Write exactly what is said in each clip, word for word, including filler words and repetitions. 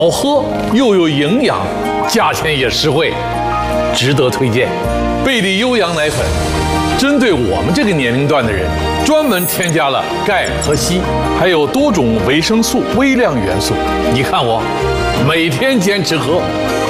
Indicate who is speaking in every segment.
Speaker 1: 好喝又有营养，价钱也实惠，值得推荐。贝利优羊奶粉，针对我们这个年龄段的人，专门添加了钙和硒，还有多种维生素、微量元素。你看我，每天坚持喝。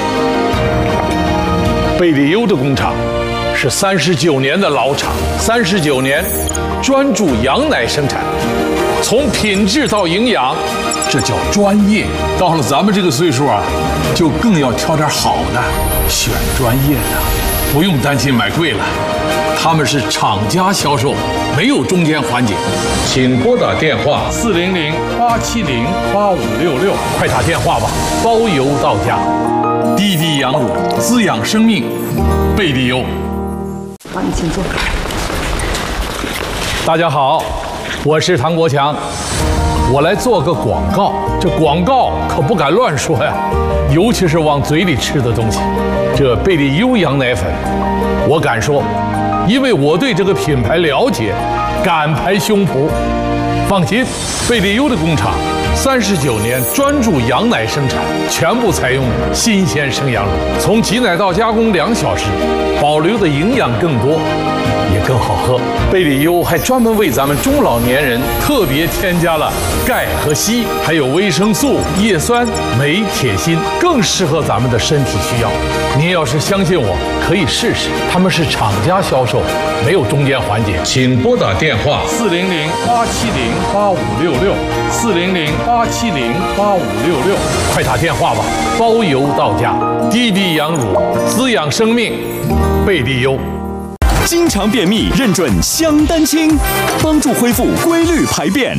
Speaker 1: 贝利优的工厂是三十九年的老厂，三十九年专注羊奶生产，从品质到营养，这叫专业。到了咱们这个岁数啊，就更要挑点好的，选专业的，不用担心买贵了。他们是厂家销售，没有中间环节。请拨打电话四零零八七零八五六六，快打电话吧，包邮到家。滴滴羊乳，滋养生命，贝利优。
Speaker 2: 好，你请坐。
Speaker 1: 大家好，我是唐国强，我来做个广告。这广告可不敢乱说呀，尤其是往嘴里吃的东西。这贝利优羊奶粉，我敢说，因为我对这个品牌了解，敢拍胸脯。放心，贝利优的工厂三十九年专注羊奶生产，全部采用新鲜生羊乳，从挤奶到加工两小时，保留的营养更多，也更好喝。贝利优还专门为咱们中老年人特别添加了钙和硒，还有维生素、叶酸、镁、铁、锌，更适合咱们的身体需要。您要是相信我，可以试试。他们是厂家销售，没有中间环节。请拨打电话四零零八七零八五六六，四零零八七零八五六六，快打电话吧，包邮到家。滴滴羊乳，滋养生命，贝利优。
Speaker 3: 经常便秘，认准香丹清，帮助恢复规律排便。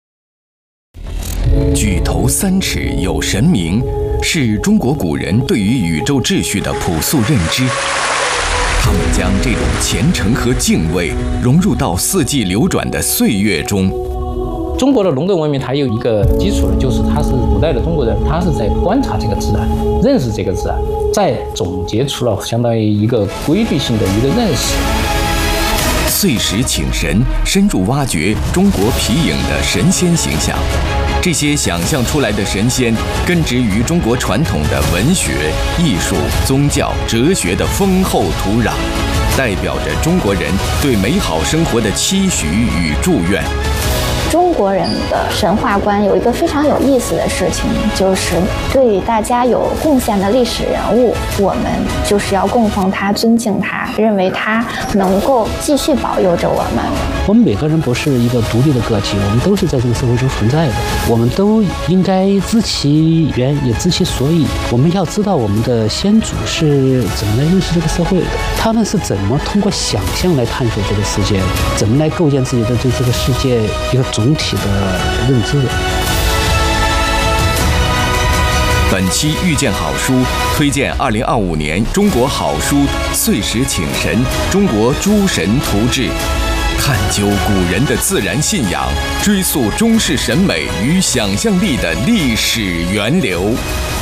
Speaker 3: 举头三尺有神明，是中国古人对于宇宙秩序的朴素认知。他们将这种虔诚和敬畏融入到四季流转的岁月中。
Speaker 4: 中国的农耕文明，它有一个基础的，就是它是古代的中国人，他是在观察这个自然，认识这个自然，再总结出了相当于一个规律性的一个认识。
Speaker 3: 岁时请神，深入挖掘中国皮影的神仙形象。这些想象出来的神仙，根植于中国传统的文学、艺术、宗教、哲学的丰厚土壤，代表着中国人对美好生活的期许与祝愿。
Speaker 5: 中国人的神话观有一个非常有意思的事情，就是对大家有贡献的历史人物，我们就是要供奉他、尊敬他，认为他能够继续保佑着我们。
Speaker 2: 我们每个人不是一个独立的个体，我们都是在这个社会中存在的，我们都应该知其源，也知其所以。我们要知道我们的先祖是怎么来认识这个社会的，他们是怎么通过想象来探索这个世界的，怎么来构建自己的对这个世界一个总体的认知。
Speaker 3: 本期遇见好书推荐二零二五年中国好书岁时请神中国诸神图志，探究古人的自然信仰，追溯中式审美与想象力的历史源流。